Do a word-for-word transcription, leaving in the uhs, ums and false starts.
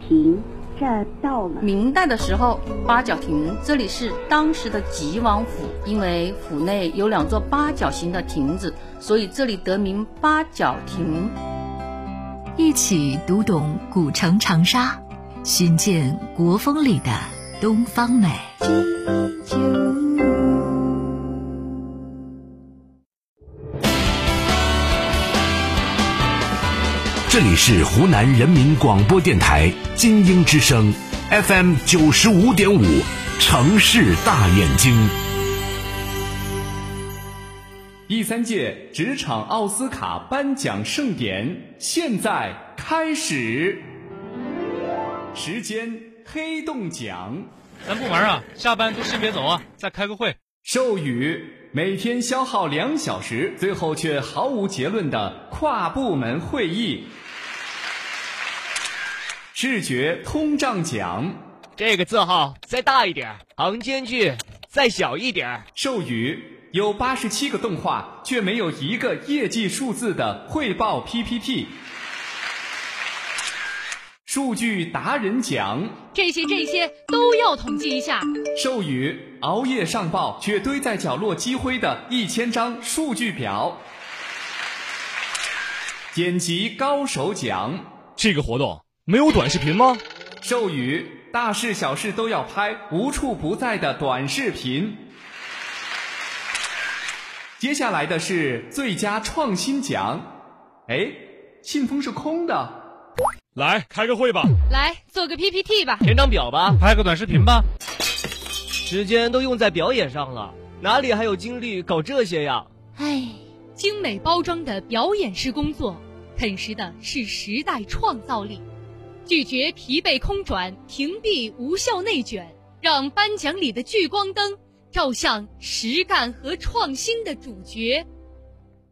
亭，这到了。 明代的时候，八角亭这里是当时的吉王府，因为府内有两座八角形的亭子，所以这里得名八角亭。 一起读懂古城长沙，寻见国风里的东方美。 这里是湖南人民广播电台金鹰之声 F M 九十五点五，城市大眼睛。 第三届职场奥斯卡颁奖盛典现在开始，时间黑洞奖。 咱不玩啊，下班都先别走啊，再开个会。 授予每天消耗两小时，最后却毫无结论的跨部门会议。视觉通胀奖， 这个字号再大一点，行间距再小一点。 授予有八十七个动画却没有一个业绩数字的汇报 P P T。数据达人奖， 这些这些都要统计一下。 授予熬夜上报却堆在角落积灰的一千张数据表。剪辑高手奖， 这个活动没有短视频吗？ 授予大事小事都要拍，无处不在的短视频。接下来的是最佳创新奖。哎，信封是空的。 来开个会吧， 来做个 P P T 吧， 填张表吧， 拍个短视频吧。 时间都用在表演上了，哪里还有精力搞这些呀？ 唉，精美包装的表演式工作，啃食的是时代创造力。拒绝疲惫空转，屏蔽无效内卷，让颁奖礼的聚光灯照向实干和创新的主角。